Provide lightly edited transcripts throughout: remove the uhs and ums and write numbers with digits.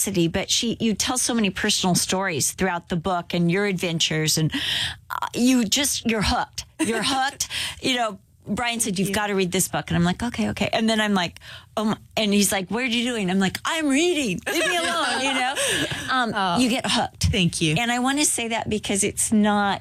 necessity, but you tell so many personal stories throughout the book and your adventures, and you're hooked. You're hooked. Brian said, you've got to read this book. And I'm like, okay. And then I'm like, and he's like, what are you doing? I'm like, I'm reading. Leave me alone, You get hooked. Thank you. And I want to say that because it's not,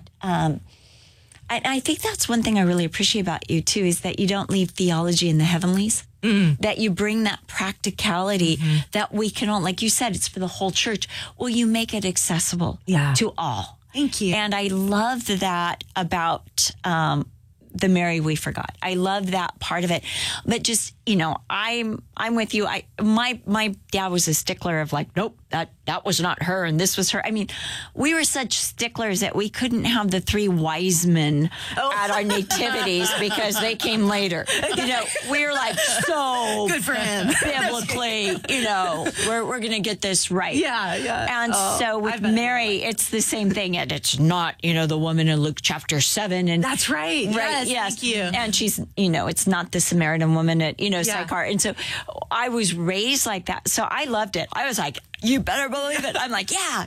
I think that's one thing I really appreciate about you, too, is that you don't leave theology in the heavenlies. That you bring that practicality that we can all, like you said, it's for the whole church. Well, you make it accessible to all. Thank you. And I love that about the Mary we forgot. I love that part of it. But just, I'm with you. My dad was a stickler of like, nope, that was not her and this was her. I mean, we were such sticklers that we couldn't have the 3 wise men at our nativities because they came later. We were like, so good for him. Biblically, we're going to get this right. Yeah. And so with Mary, it's the same thing. And it's not, the woman in Luke chapter 7. And that's right. Yes. Thank you. And she's, it's not the Samaritan woman at, Sychar. And so I was raised like that. So I loved it. I was like, you better believe it. I'm like, yeah.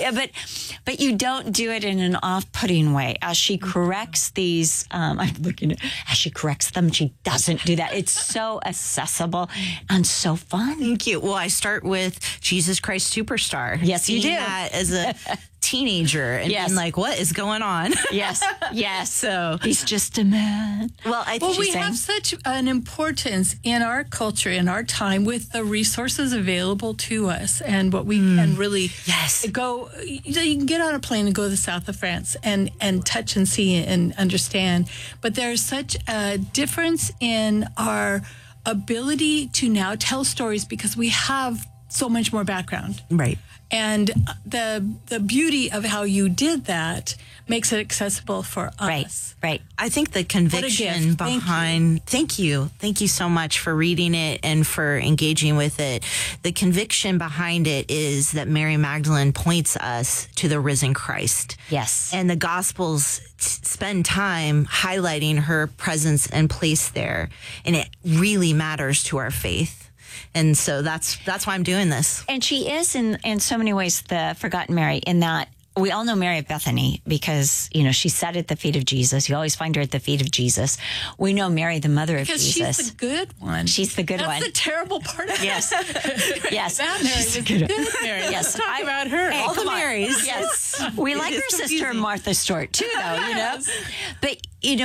But you don't do it in an off-putting way. As she corrects these, I'm looking at, as she corrects them, she doesn't do that. It's so accessible and so fun. Thank you. Well, I start with Jesus Christ Superstar. Yes, you do. That as a teenager and being like, what is going on? Yes. So he's just a man. Well, we have such an importance in our culture, in our time, with the resources available to us and what we can really go. You can get on a plane and go to the south of France and touch and see and understand. But there's such a difference in our ability to now tell stories because we have so much more background. Right. And the beauty of how you did that makes it accessible for us. Right. I think the conviction behind... Thank you so much for reading it and for engaging with it. The conviction behind it is that Mary Magdalene points us to the risen Christ. Yes. And the Gospels spend time highlighting her presence and place there. And it really matters to our faith. And so that's why I'm doing this. And she is in so many ways the forgotten Mary, in that we all know Mary of Bethany because, she sat at the feet of Jesus. You always find her at the feet of Jesus. We know Mary, the mother of Jesus. Because she's the good one. She's the good one. That's the terrible part of it. Yes. That Mary was the good Mary. Yes. Talk about her. All the Marys. Yes. We like her sister Martha Stewart too, though, But,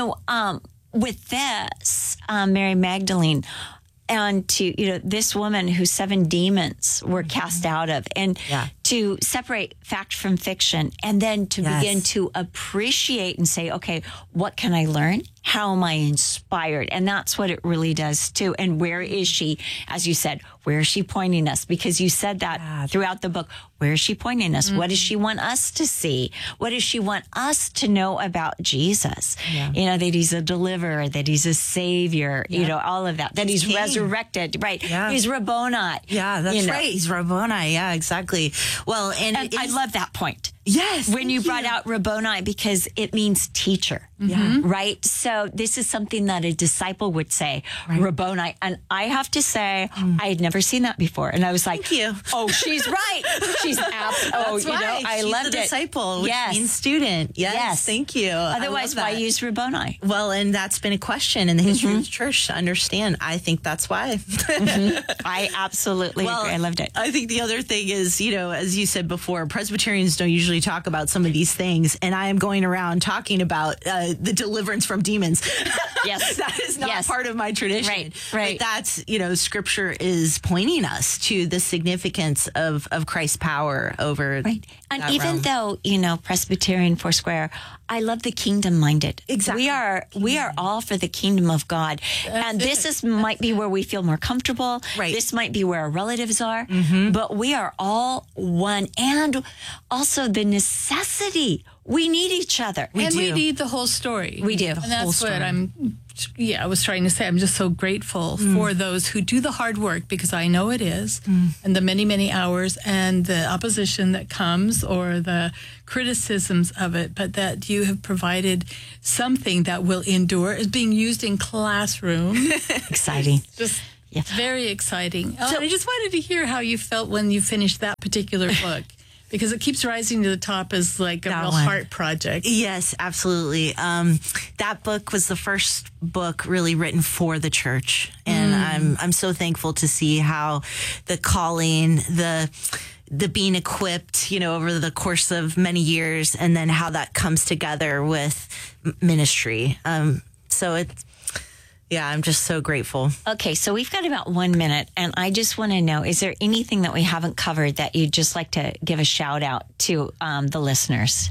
with this, Mary Magdalene, and to, this woman who 7 demons were cast out of, and to separate fact from fiction, and then to begin to appreciate and say, okay, what can I learn? How am I inspired? And that's what it really does too. And where is she? As you said, where is she pointing us? Because you said that throughout the book. Where is she pointing us? What does she want us to see? What does she want us to know about Jesus? That he's a deliverer, that he's a savior, all of that he's resurrected, right? Yeah. He's Rabboni. Yeah, that's right. He's Rabboni. Yeah, exactly. Well, and I love that point. Yes. When you brought out Rabboni, because it means teacher. Yeah. Right? So this is something that a disciple would say, Rabboni. And I have to say, I had never seen that before. And I was like, thank you. Oh, she's right. She's I loved it. Disciple, which means student. Yes. Thank you. Otherwise, why use Rabboni? Well, and that's been a question in the history of the church to understand. I think that's why. I absolutely agree. I loved it. I think the other thing is, as you said before, Presbyterians don't usually talk about some of these things, and I am going around talking about the deliverance from demons. Yes. That is not part of my tradition. Right. But that's, Scripture is pointing us to the significance of Christ's power over And even though, Presbyterian Foursquare, I love the kingdom-minded. Exactly. We are all for the kingdom of God. And this might be where we feel more comfortable. Right. This might be where our relatives are. But we are all one. And also the necessity. We need each other. We need the whole story. We do. And that's what I was trying to say. I'm just so grateful for those who do the hard work, because I know it is, and the many, many hours and the opposition that comes or the criticisms of it, but that you have provided something that will endure, is being used in classroom. Exciting. Yeah. Very exciting. So, I just wanted to hear how you felt when you finished that particular book, because it keeps rising to the top as like a real heart project. Yes, absolutely. That book was the first book really written for the church. And I'm so thankful to see how the calling, the being equipped, over the course of many years, and then how that comes together with ministry. I'm just so grateful. Okay, so we've got about 1 minute, and I just want to know, is there anything that we haven't covered that you'd just like to give a shout out to the listeners?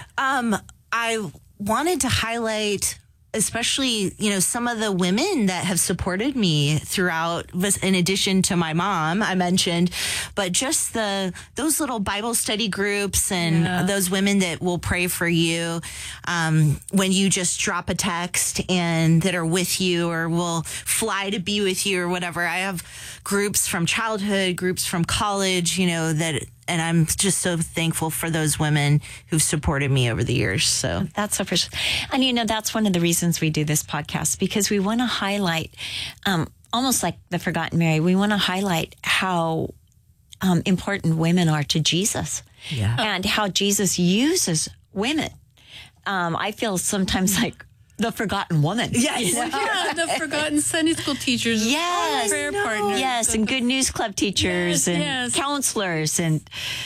I wanted to highlight, especially, some of the women that have supported me throughout, in addition to my mom, I mentioned, but just those little Bible study groups and those women that will pray for you when you just drop a text and that are with you or will fly to be with you or whatever. I have groups from childhood, groups from college, and I'm just so thankful for those women who've supported me over the years. So that's so precious. And, that's one of the reasons we do this podcast, because we want to highlight, almost like the Forgotten Mary, we want to highlight how important women are to Jesus and how Jesus uses women. I feel sometimes like the forgotten woman. Yes. The forgotten Sunday school teachers. Yes. Prayer partners. Yes. And Good News Club teachers and counselors. And,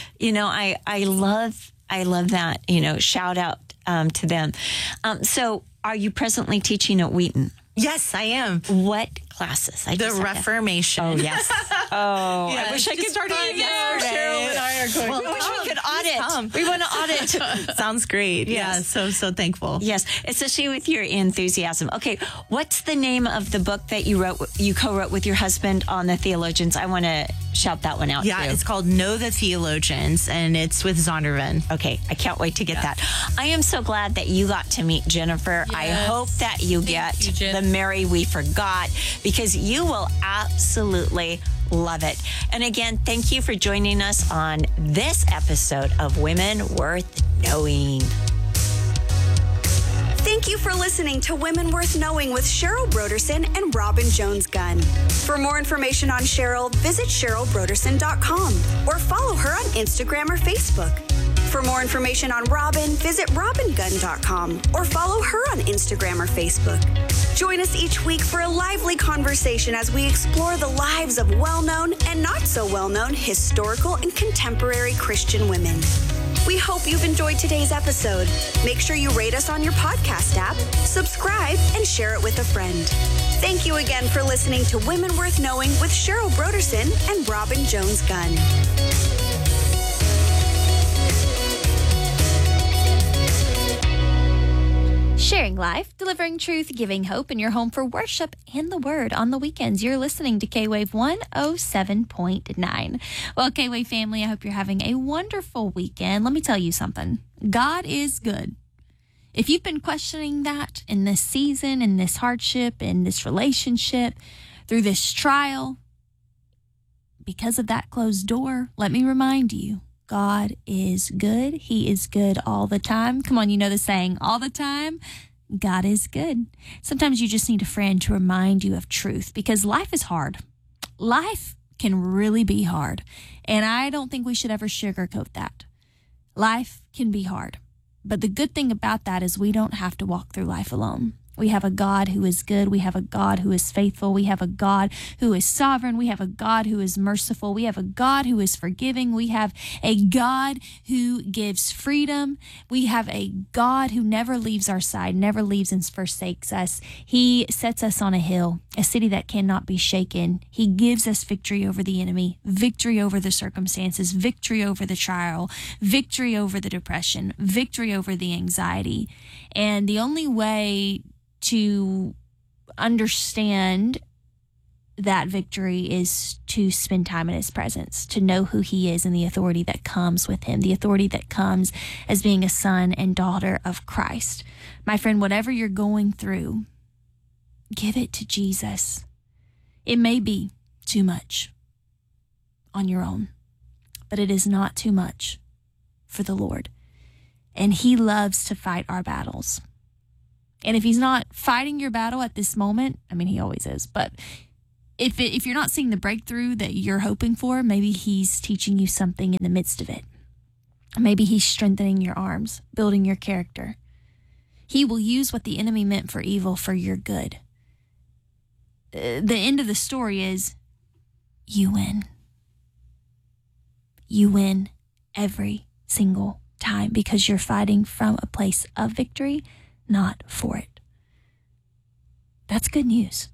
I love that, shout out to them. So are you presently teaching at Wheaton? Yes, I am. What classes? The Reformation. Oh, yes. I wish I could start Cheryl and I are going. Well, I wish we could audit. We want to audit. Sounds great. Yes. Yeah, so thankful. Yes, especially with your enthusiasm. Okay, what's the name of the book that you co-wrote with your husband on the theologians? I want to shout that one out. Yeah, too. It's called Know the Theologians, and it's with Zondervan. Okay, I can't wait to get that. I am so glad that you got to meet Jennifer. Yes. I hope that you get the Mary we forgot, because you will absolutely love it. And again, thank you for joining us on this episode of Women Worth Knowing. Thank you for listening to Women Worth Knowing with Cheryl Broderson and Robin Jones-Gunn. For more information on Cheryl, visit CherylBroderson.com or follow her on Instagram or Facebook. For more information on Robin, visit RobinGunn.com or follow her on Instagram or Facebook. Join us each week for a lively conversation as we explore the lives of well-known and not so well-known historical and contemporary Christian women. We hope you've enjoyed today's episode. Make sure you rate us on your podcast app, subscribe, and share it with a friend. Thank you again for listening to Women Worth Knowing with Cheryl Broderson and Robin Jones-Gunn. Sharing life, delivering truth, giving hope in your home for worship and the word on the weekends. You're listening to K-Wave 107.9. Well, K-Wave family, I hope you're having a wonderful weekend. Let me tell you something. God is good. If you've been questioning that in this season, in this hardship, in this relationship, through this trial, because of that closed door, let me remind you, God is good. He is good all the time. Come on, you know the saying, all the time, God is good. Sometimes you just need a friend to remind you of truth, because life is hard. Life can really be hard. And I don't think we should ever sugarcoat that. Life can be hard. But the good thing about that is we don't have to walk through life alone. We have a God who is good. We have a God who is faithful. We have a God who is sovereign. We have a God who is merciful. We have a God who is forgiving. We have a God who gives freedom. We have a God who never leaves our side, never leaves and forsakes us. He sets us on a hill, a city that cannot be shaken. He gives us victory over the enemy, victory over the circumstances, victory over the trial, victory over the depression, victory over the anxiety. And the only way to understand that victory is to spend time in his presence, to know who he is and the authority that comes with him, the authority that comes as being a son and daughter of Christ. My friend, whatever you're going through, give it to Jesus. It may be too much on your own, but it is not too much for the Lord. And he loves to fight our battles. And if he's not fighting your battle at this moment, I mean, he always is, but if you're not seeing the breakthrough that you're hoping for, maybe he's teaching you something in the midst of it. Maybe he's strengthening your arms, building your character. He will use what the enemy meant for evil for your good. The end of the story is you win. You win every single time because you're fighting from a place of victory, not for it. That's good news.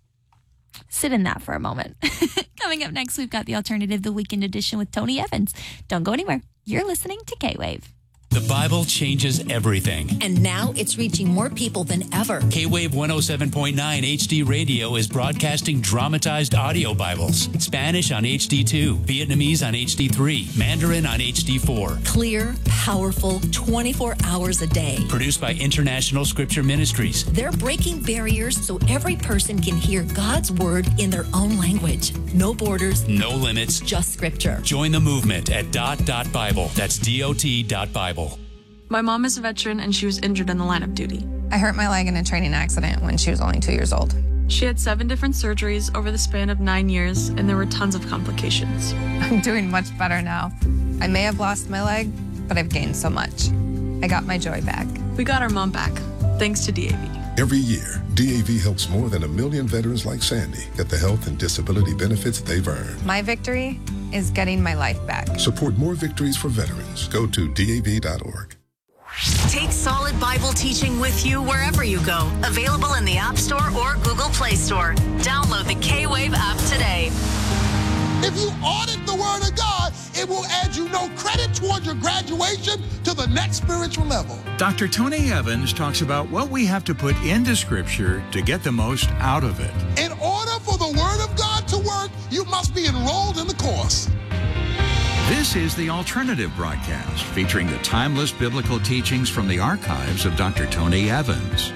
Sit in that for a moment. Coming up next, we've got The Alternative, the Weekend Edition with Tony Evans. Don't go anywhere. You're listening to K-Wave. The Bible changes everything. And now it's reaching more people than ever. K-Wave 107.9 HD Radio is broadcasting dramatized audio Bibles. Spanish on HD2, Vietnamese on HD3, Mandarin on HD4. Clear, powerful, 24 hours a day. Produced by International Scripture Ministries. They're breaking barriers so every person can hear God's word in their own language. No borders. No limits. Just Scripture. Join the movement at .Bible. That's DOT.Bible. My mom is a veteran and she was injured in the line of duty. I hurt my leg in a training accident when she was only 2 years old. She had 7 different surgeries over the span of 9 years, and there were tons of complications. I'm doing much better now. I may have lost my leg, but I've gained so much. I got my joy back. We got our mom back, thanks to DAV. Every year, DAV helps more than 1 million veterans like Sandy get the health and disability benefits they've earned. My victory is getting my life back. Support more victories for veterans. Go to DAV.org. Take Solid Bible teaching with you wherever you go. Available in the App Store or Google Play Store. Download the K-Wave app today. If you audit the Word of God, it will add you no credit toward your graduation to the next spiritual level. Dr. Tony Evans talks about what we have to put into Scripture to get the most out of it. In order for the Word of God to work, you must be enrolled in the course. This is The Alternative broadcast, featuring the timeless biblical teachings from the archives of Dr. Tony Evans.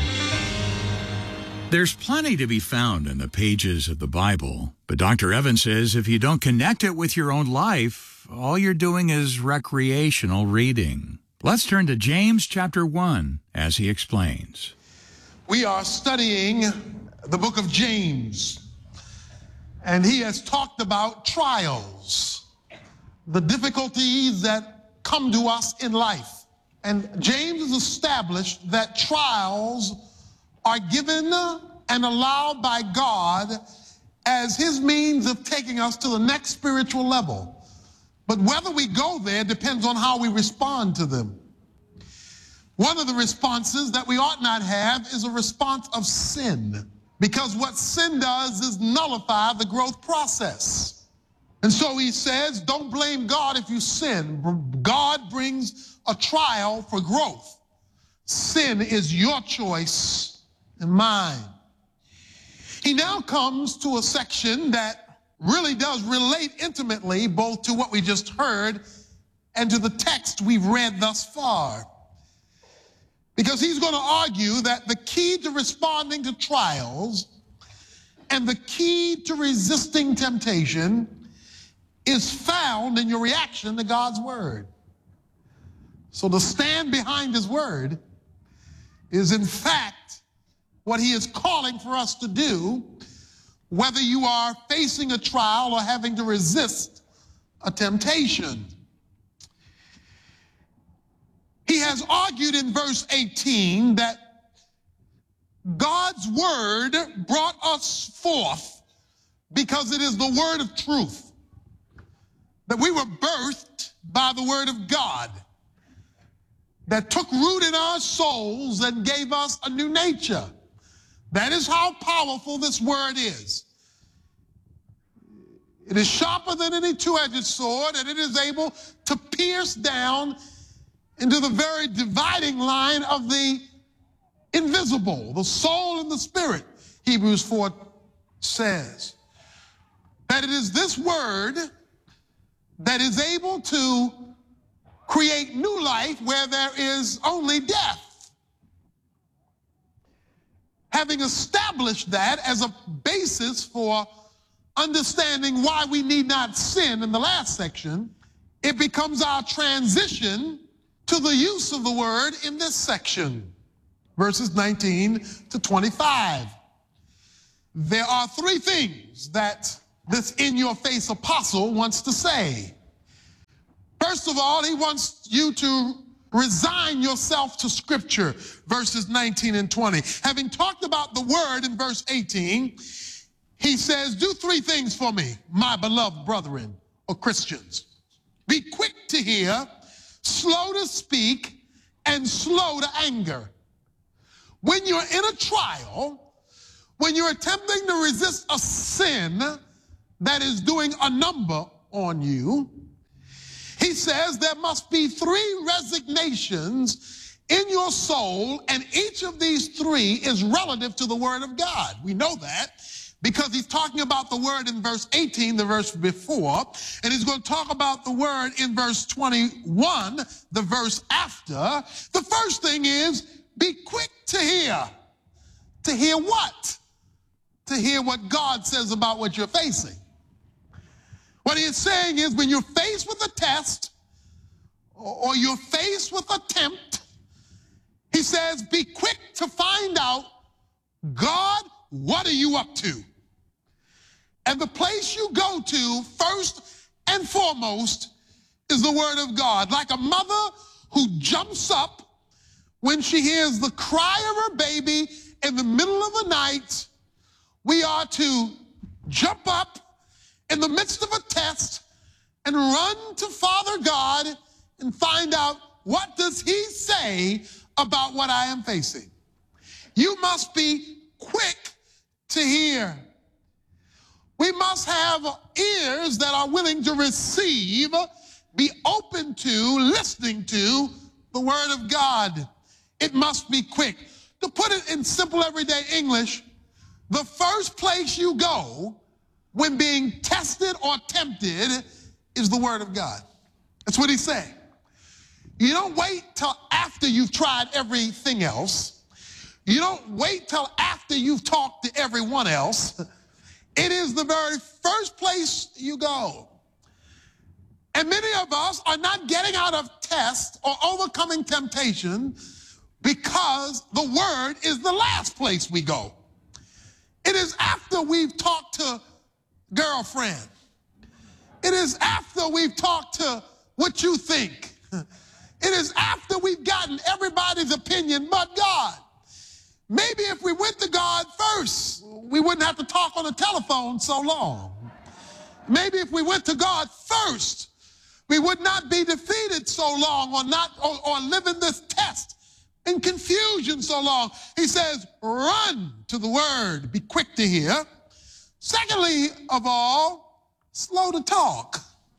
There's plenty to be found in the pages of the Bible, but Dr. Evans says if you don't connect it with your own life, all you're doing is recreational reading. Let's turn to James chapter 1 as he explains. We are studying the book of James, and he has talked about trials. The difficulties that come to us in life. And James has established that trials are given and allowed by God as his means of taking us to the next spiritual level. But whether we go there depends on how we respond to them. One of the responses that we ought not have is a response of sin, because what sin does is nullify the growth process. And so he says, don't blame God if you sin. God brings a trial for growth. Sin is your choice and mine. He now comes to a section that really does relate intimately both to what we just heard and to the text we've read thus far. Because he's going to argue that the key to responding to trials and the key to resisting temptation is found in your reaction to God's word. So to stand behind his word is in fact what he is calling for us to do, whether you are facing a trial or having to resist a temptation. He has argued in verse 18 that God's word brought us forth because it is the word of truth. That we were birthed by the word of God that took root in our souls and gave us a new nature. That is how powerful this word is. It is sharper than any two-edged sword, and it is able to pierce down into the very dividing line of the invisible, the soul and the spirit, Hebrews 4 says. That it is this word that is able to create new life where there is only death. Having established that as a basis for understanding why we need not sin in the last section, it becomes our transition to the use of the word in this section, verses 19 to 25. There are three things that this in-your-face apostle wants to say. First of all, he wants you to resign yourself to Scripture, verses 19 and 20. Having talked about the word in verse 18, he says, do three things for me, my beloved brethren or Christians. Be quick to hear, slow to speak, and slow to anger. When you're in a trial, when you're attempting to resist a sin that is doing a number on you, he says there must be three resignations in your soul, and each of these three is relative to the Word of God. We know that because he's talking about the Word in verse 18, the verse before, and he's going to talk about the Word in verse 21, the verse after. The first thing is, be quick to hear. To hear what? To hear what God says about what you're facing. What he is saying is when you're faced with a test or you're faced with a tempt, he says, be quick to find out, God, what are you up to? And the place you go to first and foremost is the Word of God. Like a mother who jumps up when she hears the cry of her baby in the middle of the night, we are to jump up in the midst of a test and run to Father God and find out, what does he say about what I am facing? You must be quick to hear. We must have ears that are willing to receive, be open to, listening to the Word of God. It must be quick. To put it in simple everyday English, the first place you go when being tested or tempted is the Word of God. That's what he's saying. You don't wait till after you've tried everything else. You don't wait till after you've talked to everyone else. It is the very first place you go. And many of us are not getting out of tests or overcoming temptation because the Word is the last place we go. It is after we've talked to girlfriend. It is after we've talked to what you think. It is after we've gotten everybody's opinion but God. Maybe if we went to God first, we wouldn't have to talk on the telephone so long. Maybe if we went to God first, we would not be defeated so long or live in this test in confusion so long. He says, run to the Word, be quick to hear. Secondly of all, slow to talk.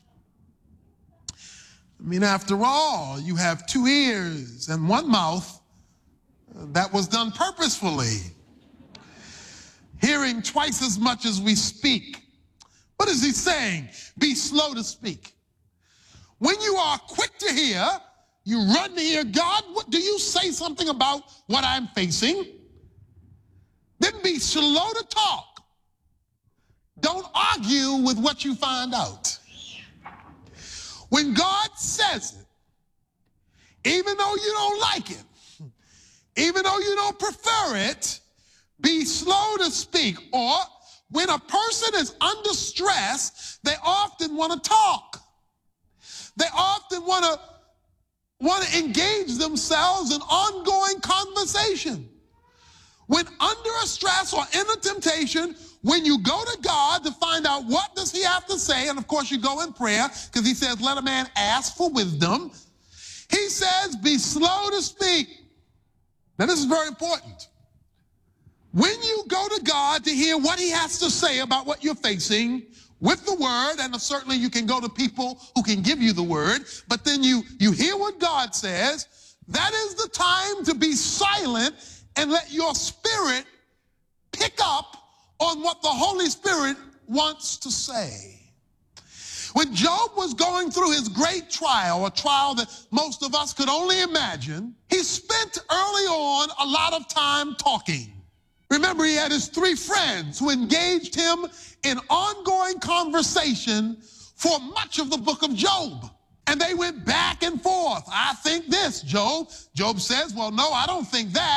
I mean, after all, you have two ears and one mouth. That was done purposefully. Hearing twice as much as we speak. What is he saying? Be slow to speak. When you are quick to hear, you run to hear God. What do you say something about what I'm facing? Then be slow to talk. Don't argue with what you find out. When God says it, even though you don't like it, even though you don't prefer it, be slow to speak. Or when a person is under stress, they often want to talk. They often want to engage themselves in ongoing conversation. When under a stress or in a temptation, when you go to God to find out what does he have to say, and of course you go in prayer because he says, let a man ask for wisdom. He says, be slow to speak. Now this is very important. When you go to God to hear what he has to say about what you're facing with the Word, and certainly you can go to people who can give you the Word, but then you hear what God says, that is the time to be silent and let your spirit pick up on what the Holy Spirit wants to say. When Job was going through his great trial, a trial that most of us could only imagine, he spent early on a lot of time talking. Remember, he had his three friends who engaged him in ongoing conversation for much of the book of Job. And they went back and forth. I think this, Job. Job says, well, no, I don't think that.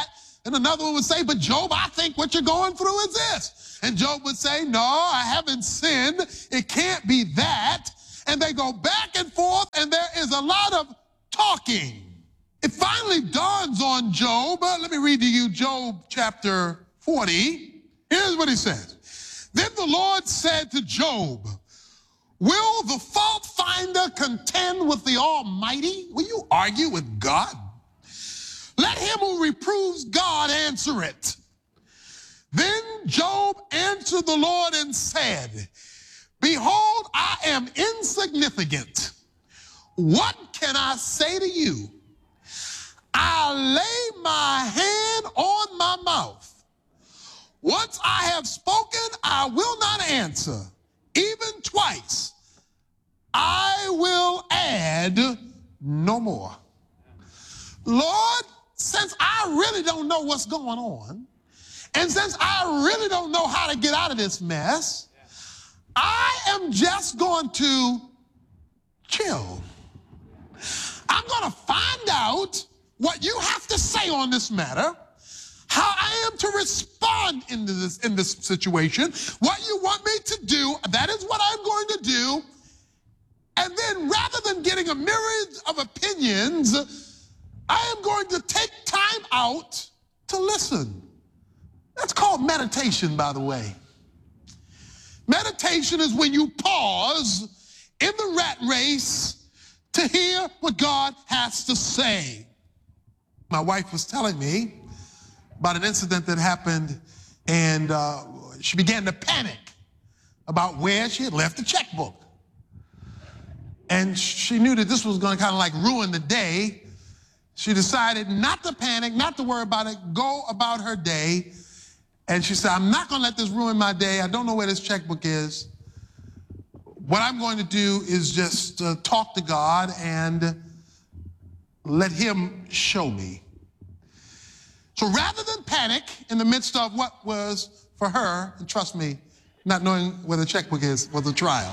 And another one would say, but Job, I think what you're going through is this. And Job would say, no, I haven't sinned. It can't be that. And they go back and forth, and there is a lot of talking. It finally dawns on Job. Let me read to you Job chapter 40. Here's what he says. Then the Lord said to Job, will the fault finder contend with the Almighty? Will you argue with God? Let him who reproves God answer it. Then Job answered the Lord and said, behold, I am insignificant. What can I say to you? I lay my hand on my mouth. Once I have spoken, I will not answer. Even twice, I will add no more. Lord, since I really don't know what's going on, and since I really don't know how to get out of this mess, I am just going to chill. I'm going to find out what you have to say on this matter, how I am to respond in this situation, what you want me to do, that is what I'm going to do. And then rather than getting a myriad of opinions, I am going to take time out to listen. That's called meditation, by the way. Meditation is when you pause in the rat race to hear what God has to say. My wife was telling me about an incident that happened, and she began to panic about where she had left the checkbook. And she knew that this was going to kind of like ruin the day. She decided not to panic, not to worry about it, go about her day. And she said, I'm not going to let this ruin my day. I don't know where this checkbook is. What I'm going to do is just talk to God and let him show me. So rather than panic in the midst of what was for her, and trust me, not knowing where the checkbook is was a trial.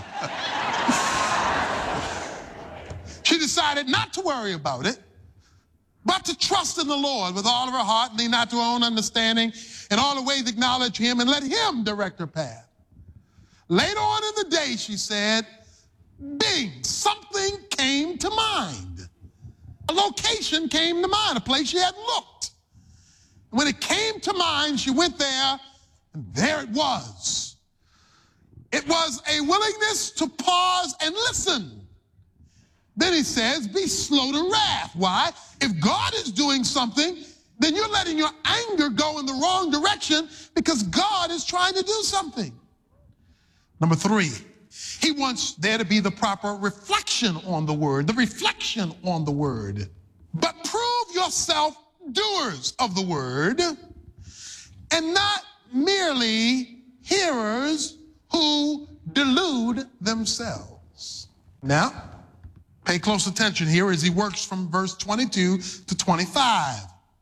She decided not to worry about it, but to trust in the Lord with all of her heart, lean not to her own understanding, and all the ways acknowledge him and let him direct her path. Later on in the day, she said, bing, something came to mind. A location came to mind, a place she had looked. When it came to mind, she went there, and there it was. It was a willingness to pause and listen. Then he says, be slow to wrath. Why? If God is doing something, then you're letting your anger go in the wrong direction because God is trying to do something. Number 3, he wants there to be the proper reflection on the word, the reflection on the word. But prove yourself doers of the word and not merely hearers who delude themselves. Now, pay close attention here as he works from verse 22 to 25.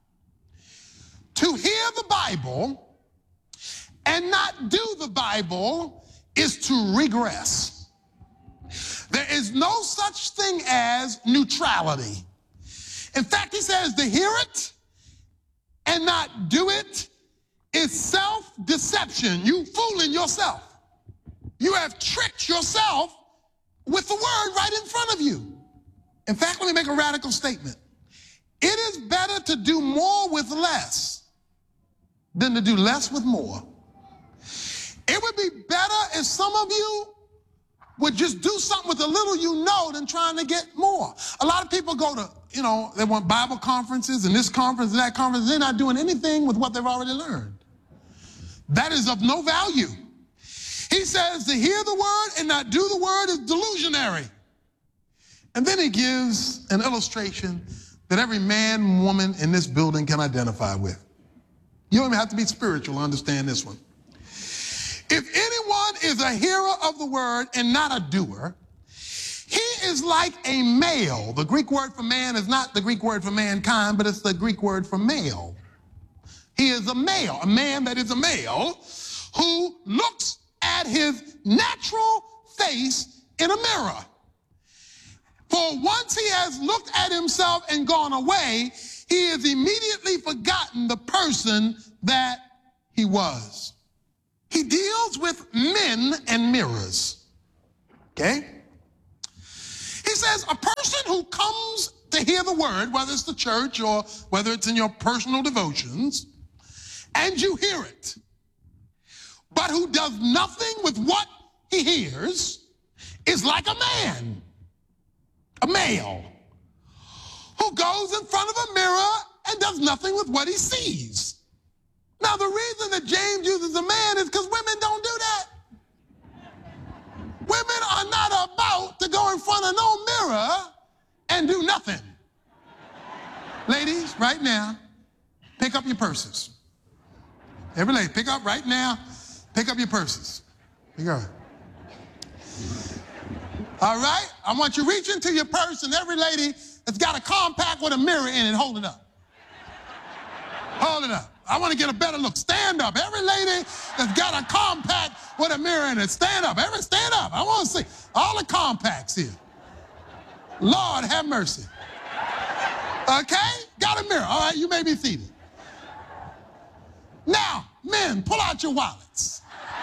To hear the Bible and not do the Bible is to regress. There is no such thing as neutrality. In fact, he says to hear it and not do it is self-deception. You fooling yourself. You have tricked yourself with the word right in front of you. In fact, let me make a radical statement. It is better to do more with less than to do less with more. It would be better if some of you would just do something with the little you know than trying to get more. A lot of people go to, they want Bible conferences and this conference and that conference. They're not doing anything with what they've already learned. That is of no value. He says to hear the word and not do the word is delusionary. And then he gives an illustration that every man and woman in this building can identify with. You don't even have to be spiritual to understand this one. If anyone is a hearer of the word and not a doer, he is like a male. The Greek word for man is not the Greek word for mankind, but it's the Greek word for male. He is a male, a man that is a male who looks at his natural face in a mirror. For once he has looked at himself and gone away, he he has immediately forgotten the person that he was. He deals with men and mirrors. Okay? He says a person who comes to hear the word, whether it's the church or whether it's in your personal devotions, and you hear it, but who does nothing with what he hears, is like a man, a male, who goes in front of a mirror and does nothing with what he sees. Now, the reason that James uses a man is because women don't do that. Women are not about to go in front of no mirror and do nothing. Ladies, right now, pick up your purses. Every lady, pick up right now, pick up your purses. Pick up. All right? I want you to reach into your purse, and every lady that's got a compact with a mirror in it, hold it up. Hold it up. I want to get a better look. Stand up. Every lady that's got a compact with a mirror in it, stand up. Stand up. I want to see all the compacts here. Lord have mercy. Okay? Got a mirror. All right, you may be seated. Now, men, pull out your wallets.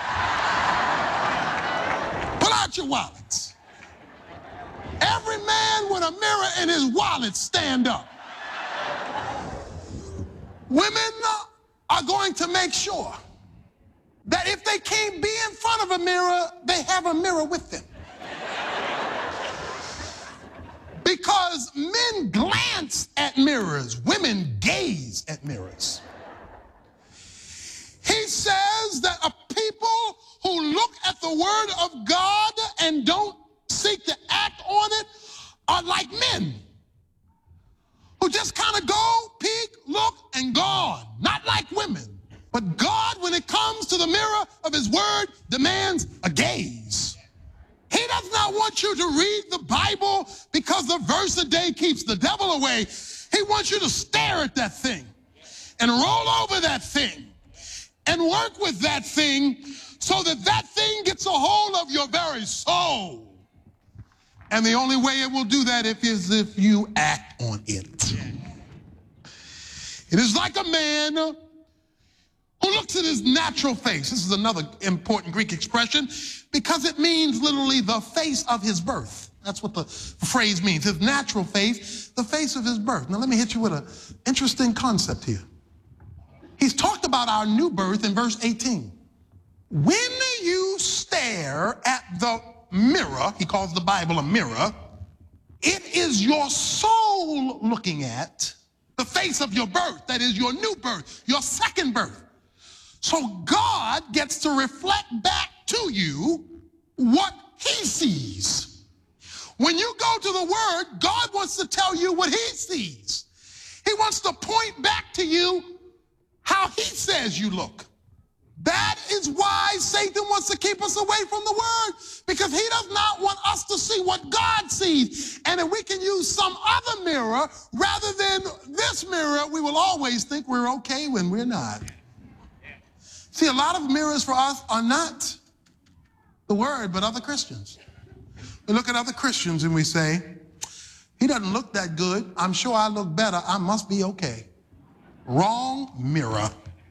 Pull out your wallets. Every man with a mirror in his wallet, stand up. Women are going to make sure that if they can't be in front of a mirror, they have a mirror with them. Because men glance at mirrors, women gaze at mirrors. He says that a people who look at the word of God and don't seek to act on it are like men who just kind of go, peek, look, and gone. Not like women. But God, when it comes to the mirror of his word, demands a gaze. He does not want you to read the Bible because the verse a day keeps the devil away. He wants you to stare at that thing and roll over that thing and work with that thing so that that thing gets a hold of your very soul. And the only way it will do that is if you act on it. It is like a man who looks at his natural face. This is another important Greek expression because it means literally the face of his birth. That's what the phrase means. His natural face, the face of his birth. Now let me hit you with an interesting concept here. He's talked about our new birth in verse 18. When you stare at the mirror, he calls the Bible a mirror, it is your soul looking at the face of your birth. That is your new birth, your second birth. So God gets to reflect back to you what he sees. When you go to the word, God wants to tell you what he sees. He wants to point back to you how he says you look. That is why Satan wants to keep us away from the word, because he does not want us to see what God sees. And if we can use some other mirror rather than this mirror, we will always think we're okay when we're not. See, a lot of mirrors for us are not the word, but other Christians. We look at other Christians and we say, he doesn't look that good. I'm sure I look better. I must be okay. Wrong mirror.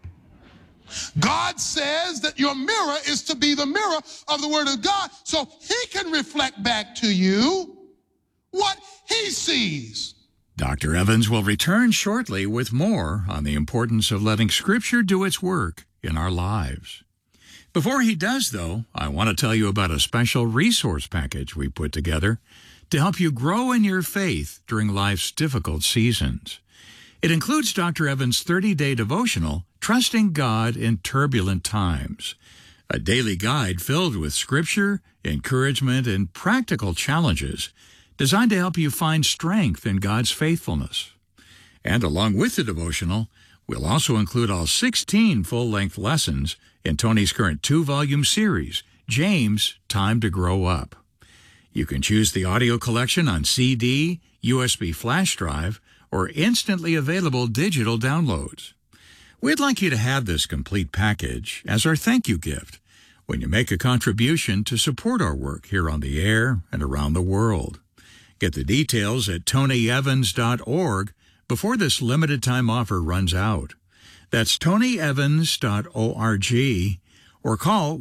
God says that your mirror is to be the mirror of the word of God so he can reflect back to you what he sees. Dr. Evans will return shortly with more on the importance of letting Scripture do its work in our lives. Before he does, though, I want to tell you about a special resource package we put together to help you grow in your faith during life's difficult seasons. It includes Dr. Evans' 30-day devotional, Trusting God in Turbulent Times, a daily guide filled with scripture, encouragement, and practical challenges designed to help you find strength in God's faithfulness. And along with the devotional, we'll also include all 16 full-length lessons in Tony's current 2-volume series, James, Time to Grow Up. You can choose the audio collection on CD, USB flash drive, or instantly available digital downloads. We'd like you to have this complete package as our thank you gift when you make a contribution to support our work here on the air and around the world. Get the details at tonyevans.org before this limited time offer runs out. That's TonyEvans.org or call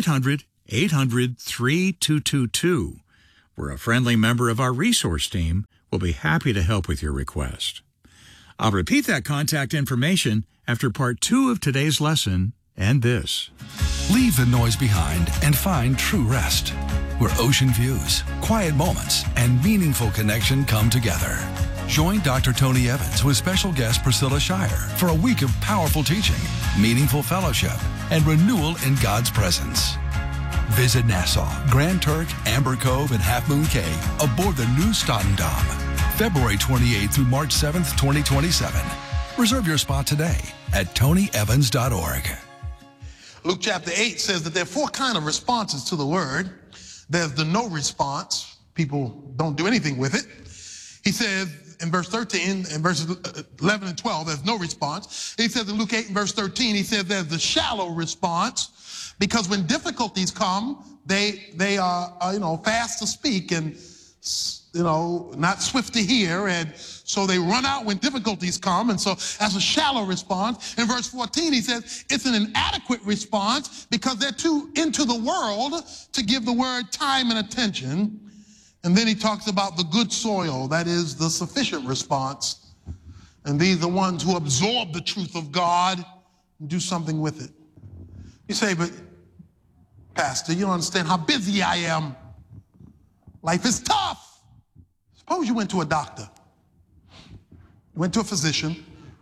1-800-800-3222, where a friendly member of our resource team will be happy to help with your request. I'll repeat that contact information after part 2 of today's lesson and this. Leave the noise behind and find true rest, where ocean views, quiet moments, and meaningful connection come together. Join Dr. Tony Evans with special guest Priscilla Shirer for a week of powerful teaching, meaningful fellowship, and renewal in God's presence. Visit Nassau, Grand Turk, Amber Cove, and Half Moon Cay aboard the new Statendam, February 28th through March 7th, 2027. Reserve your spot today at TonyEvans.org. Luke chapter 8 says that there are 4 kinds of responses to the word. There's the no response. People don't do anything with it. He says in verse 13, in verses 11 and 12, there's no response. He says in Luke 8 and verse 13, he says there's the shallow response, because when difficulties come, they are fast to speak and not swift to hear, and so they run out when difficulties come, and so that's a shallow response. In verse 14, he says it's an inadequate response because they're too into the world to give the word time and attention. And then he talks about the good soil, that is the sufficient response. And these are the ones who absorb the truth of God and do something with it. You say, but Pastor, you don't understand how busy I am. Life is tough. Suppose you went to a doctor. You went to a physician.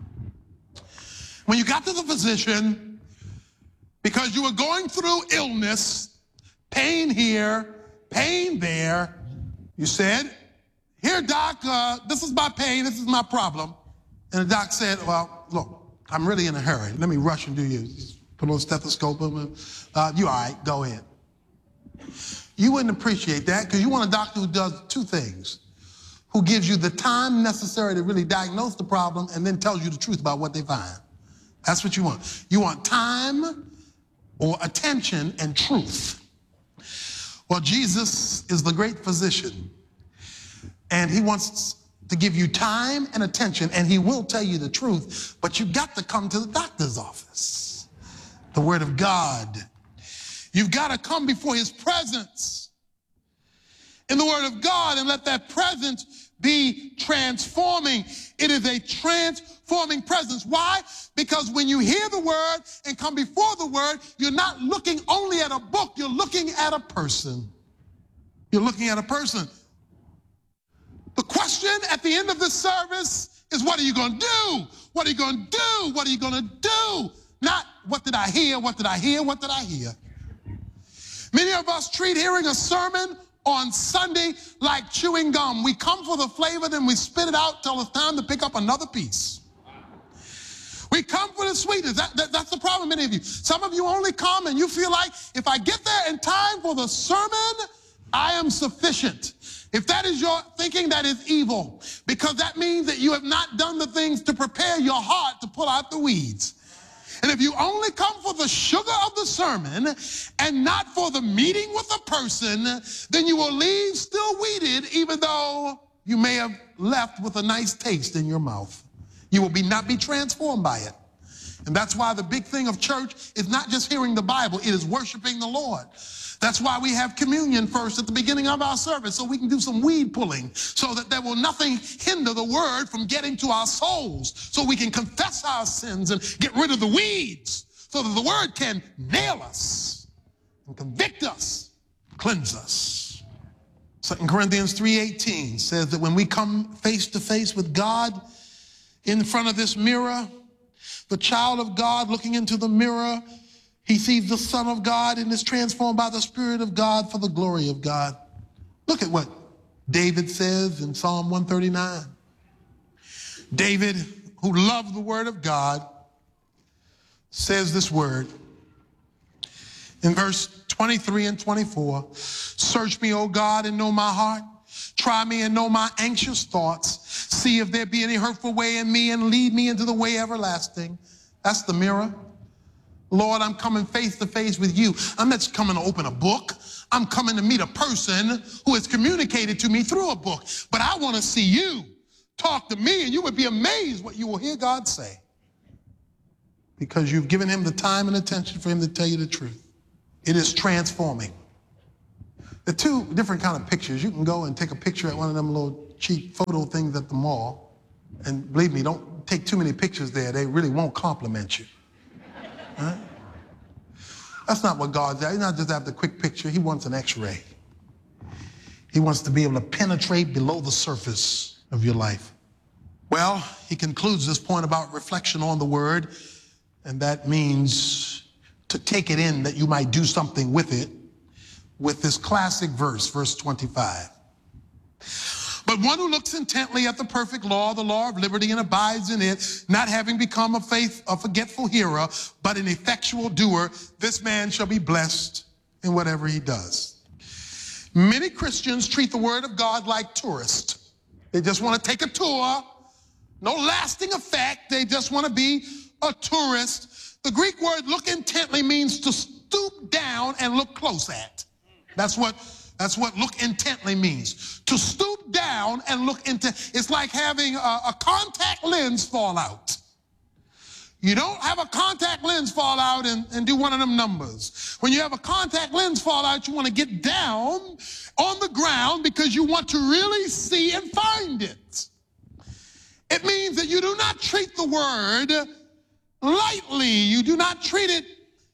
When you got to the physician, because you were going through illness, pain here, pain there, you said, here, doc, this is my pain, this is my problem. And the doc said, well, look, I'm really in a hurry. Let me rush and do you. Put a little stethoscope in. You all right, go ahead. You wouldn't appreciate that because you want a doctor who does 2 things. Who gives you the time necessary to really diagnose the problem and then tells you the truth about what they find. That's what you want. You want time or attention and truth. Well, Jesus is the great physician, and he wants to give you time and attention, and he will tell you the truth, but you've got to come to the doctor's office, the Word of God. You've got to come before his presence in the Word of God and let that presence be transforming. It is a transforming presence. Why? Because when you hear the word and come before the word, you're not looking only at a book, you're looking at a person. You're looking at a person. The question at the end of this service is, what are you going to do? What are you going to do? What are you going to do? Not, what did I hear? What did I hear? What did I hear? Many of us treat hearing a sermon on Sunday like chewing gum. We come for the flavor, then we spit it out till it's time to pick up another piece. We come for the sweetness. That's the problem, many of you. Some of you only come and you feel like, if I get there in time for the sermon, I am sufficient. If that is your thinking, that is evil, because that means that you have not done the things to prepare your heart to pull out the weeds. And if you only come for the sugar of the sermon and not for the meeting with a person, then you will leave still weeded, even though you may have left with a nice taste in your mouth. You will not be transformed by it. And that's why the big thing of church is not just hearing the Bible, it is worshiping the Lord. That's why we have communion first at the beginning of our service, so we can do some weed pulling, so that there will nothing hinder the word from getting to our souls, so we can confess our sins and get rid of the weeds, so that the word can nail us and convict us, cleanse us. 2 Corinthians 3:18 says that when we come face to face with God in front of this mirror, the child of God looking into the mirror, he sees the Son of God and is transformed by the Spirit of God for the glory of God. Look at what David says in Psalm 139. David, who loved the word of God, says this word in verse 23 and 24. Search me, O God, and know my heart. Try me and know my anxious thoughts. See if there be any hurtful way in me and lead me into the way everlasting. That's the mirror. Lord, I'm coming face to face with you. I'm not just coming to open a book. I'm coming to meet a person who has communicated to me through a book. But I want to see you. talk to me, and you would be amazed what you will hear God say, because you've given him the time and attention for him to tell you the truth. It is transforming. The two different kind of pictures. You can go and take a picture at one of them little cheap photo things at the mall, and believe me, don't take too many pictures there. They really won't compliment you. Right? That's not what God's at. He's not just after a quick picture. He wants an X-ray. He wants to be able to penetrate below the surface of your life. Well, he concludes this point about reflection on the word, and that means to take it in that you might do something with it, with this classic verse, verse 25. But one who looks intently at the perfect law, the law of liberty, and abides in it, not having become a forgetful hearer, but an effectual doer, this man shall be blessed in whatever he does. Many Christians treat the word of God like tourists. They just want to take a tour, no lasting effect. They just want to be a tourist. The Greek word look intently means to stoop down and look close at. That's what look intently means. To stoop down and look into. It's like having a contact lens fall out. You don't have a contact lens fall out and do one of them numbers. When you have a contact lens fall out, you want to get down on the ground because you want to really see and find it. It means that you do not treat the word lightly. You do not treat it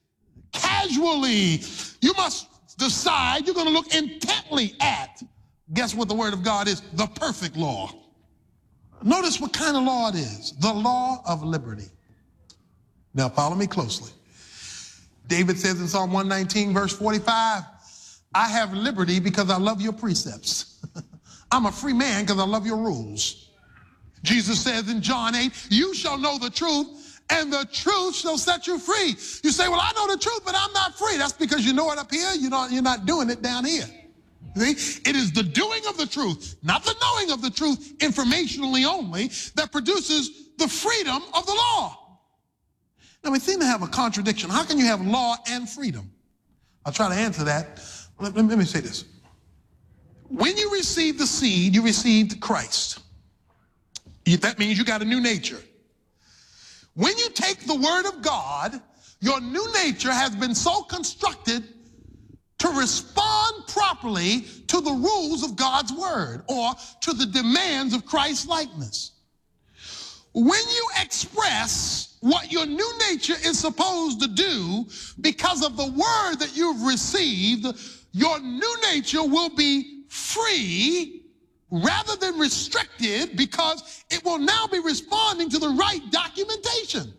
casually. You must decide you're going to look intently at, guess what the word of God is? The perfect law. Notice what kind of law it is. The law of liberty. Now follow me closely. David says in Psalm 119 verse 45, I have liberty because I love your precepts. I'm a free man because I love your rules. Jesus says in John 8, you shall know the truth, and the truth shall set you free. You say, well, I know the truth, but I'm not free. That's because you know it up here. You're not doing it down here. See? It is the doing of the truth, not the knowing of the truth informationally only, that produces the freedom of the law. Now, we seem to have a contradiction. How can you have law and freedom? I'll try to answer that. Let me say this. When you received the seed, you received Christ. That means you got a new nature. When you take the word of God, your new nature has been so constructed to respond properly to the rules of God's word or to the demands of Christ's likeness. When you express what your new nature is supposed to do because of the word that you've received, your new nature will be free rather than restricted, because it will now be responding to the right documentation.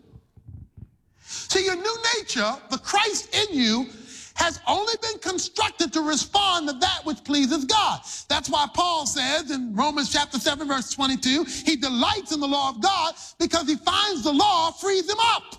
See, your new nature, the Christ in you, has only been constructed to respond to that which pleases God. That's why Paul says in Romans chapter 7, verse 22, he delights in the law of God because he finds the law frees him up.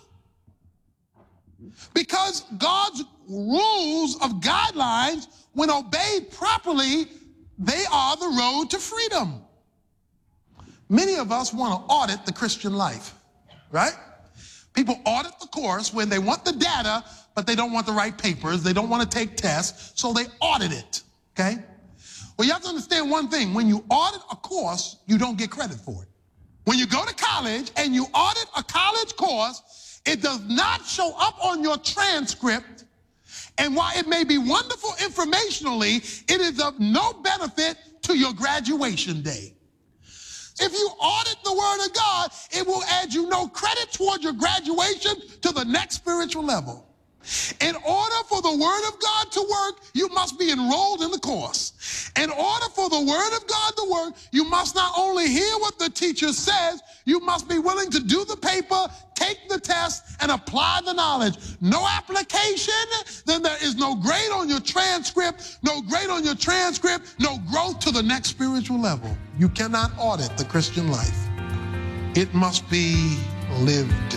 Because God's rules of guidelines, when obeyed properly, they are the road to freedom. Many of us want to audit the Christian life, right? People audit the course when they want the data, but they don't want the right papers. They don't want to take tests, so they audit it, okay? Well, you have to understand one thing. When you audit a course, you don't get credit for it. When you go to college and you audit a college course, it does not show up on your transcript. And while it may be wonderful informationally, it is of no benefit to your graduation day. If you audit the word of God, it will add you no credit toward your graduation to the next spiritual level. In order for the word of God to work, you must be enrolled in the course. In order for the word of God to work, you must not only hear what the teacher says, you must be willing to do the paper, take the test, and apply the knowledge. No application, then there is no grade on your transcript, no grade on your transcript, no growth to the next spiritual level. You cannot audit the Christian life. It must be lived.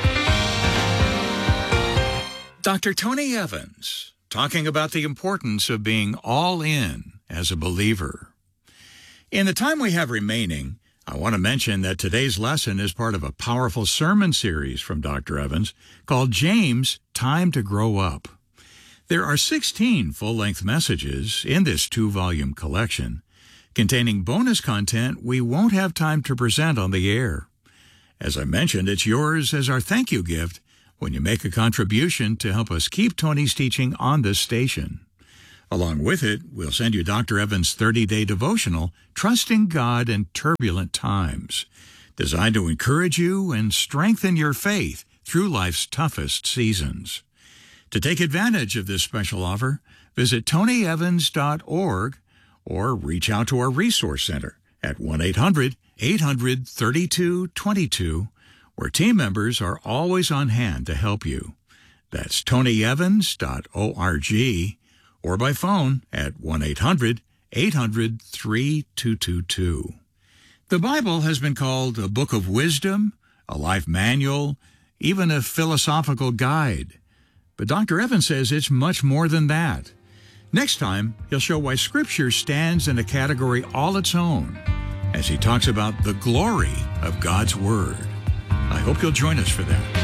Dr. Tony Evans, talking about the importance of being all in as a believer. In the time we have remaining, I want to mention that today's lesson is part of a powerful sermon series from Dr. Evans called James, Time to Grow Up. There are 16 full-length messages in this 2-volume collection. containing bonus content we won't have time to present on the air. As I mentioned, it's yours as our thank you gift when you make a contribution to help us keep Tony's teaching on this station. Along with it, we'll send you Dr. Evans' 30-day devotional, Trusting God in Turbulent Times, designed to encourage you and strengthen your faith through life's toughest seasons. To take advantage of this special offer, visit tonyevans.org or reach out to our Resource Center at 1-800-800-3222, where team members are always on hand to help you. That's tonyevans.org or by phone at 1-800-800-3222. The Bible has been called a book of wisdom, a life manual, even a philosophical guide. But Dr. Evans says it's much more than that. Next time, he'll show why Scripture stands in a category all its own as he talks about the glory of God's Word. I hope you'll join us for that.